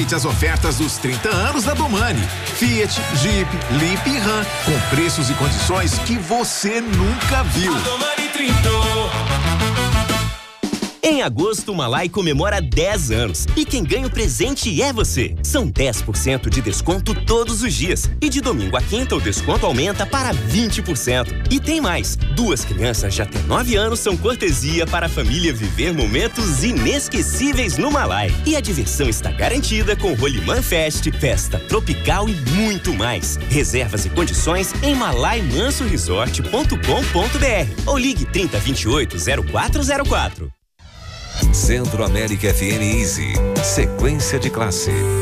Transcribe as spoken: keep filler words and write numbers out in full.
Aproveite as ofertas dos trinta anos da Domani. Fiat, Jeep, Lip e Ram, com preços e condições que você nunca viu. A Domani trintou. Em agosto, o Malai comemora dez anos. E quem ganha o presente é você. São dez por cento de desconto todos os dias. E de domingo a quinta, o desconto aumenta para vinte por cento. E tem mais. Duas crianças de até nove anos são cortesia para a família viver momentos inesquecíveis no Malai. E a diversão está garantida com Rolimã Fest, festa tropical e muito mais. Reservas e condições em malai manso resort ponto com ponto br ou ligue trinta, vinte e oito, zero quatro zero quatro. Centro América F M Easy. Sequência de classe.